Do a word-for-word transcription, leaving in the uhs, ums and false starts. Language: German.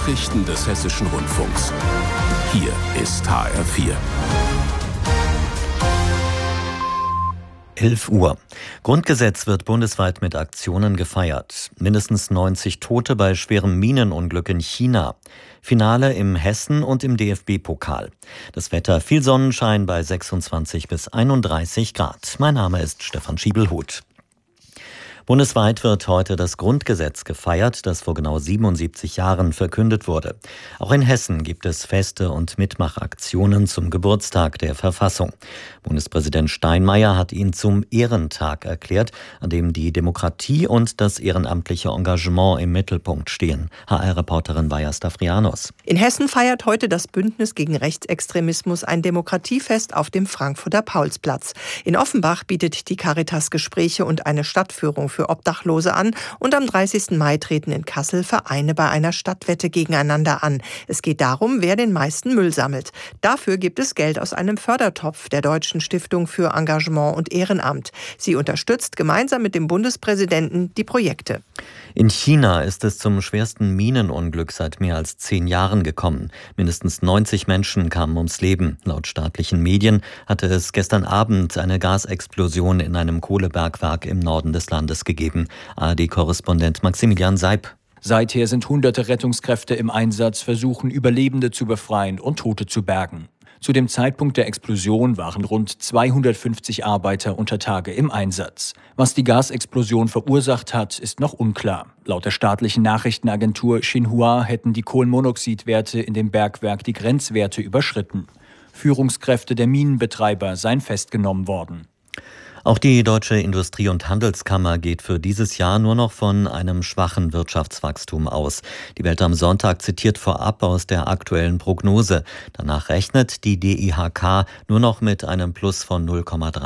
Nachrichten des Hessischen Rundfunks. Hier ist H R vier. elf Uhr. Grundgesetz wird bundesweit mit Aktionen gefeiert. Mindestens neunzig Tote bei schwerem Minenunglück in China. Finale im Hessen- und im D F B-Pokal. Das Wetter: viel Sonnenschein bei sechsundzwanzig bis einunddreißig Grad. Mein Name ist Stefan Schiebelhuth. Bundesweit wird heute das Grundgesetz gefeiert, das vor genau siebenundsiebzig Jahren verkündet wurde. Auch in Hessen gibt es Feste und Mitmachaktionen zum Geburtstag der Verfassung. Bundespräsident Steinmeier hat ihn zum Ehrentag erklärt, an dem die Demokratie und das ehrenamtliche Engagement im Mittelpunkt stehen. H R-Reporterin Vaja Stavrianos. In Hessen feiert heute das Bündnis gegen Rechtsextremismus ein Demokratiefest auf dem Frankfurter Paulsplatz. In Offenbach bietet die Caritas Gespräche und eine Stadtführung für Obdachlose an, und am dreißigsten Mai treten in Kassel Vereine bei einer Stadtwette gegeneinander an. Es geht darum, wer den meisten Müll sammelt. Dafür gibt es Geld aus einem Fördertopf der Deutschen Stiftung für Engagement und Ehrenamt. Sie unterstützt gemeinsam mit dem Bundespräsidenten die Projekte. In China ist es zum schwersten Minenunglück seit mehr als zehn Jahren gekommen. Mindestens neunzig Menschen kamen ums Leben. Laut staatlichen Medien hatte es gestern Abend eine Gasexplosion in einem Kohlebergwerk im Norden des Landes gegeben. A R D-Korrespondent Maximilian Seib. Seither sind hunderte Rettungskräfte im Einsatz, versuchen Überlebende zu befreien und Tote zu bergen. Zu dem Zeitpunkt der Explosion waren rund zweihundertfünfzig Arbeiter unter Tage im Einsatz. Was die Gasexplosion verursacht hat, ist noch unklar. Laut der staatlichen Nachrichtenagentur Xinhua hätten die Kohlenmonoxidwerte in dem Bergwerk die Grenzwerte überschritten. Führungskräfte der Minenbetreiber seien festgenommen worden. Auch die Deutsche Industrie- und Handelskammer geht für dieses Jahr nur noch von einem schwachen Wirtschaftswachstum aus. Die Welt am Sonntag zitiert vorab aus der aktuellen Prognose. Danach rechnet die D I H K nur noch mit einem Plus von null Komma drei.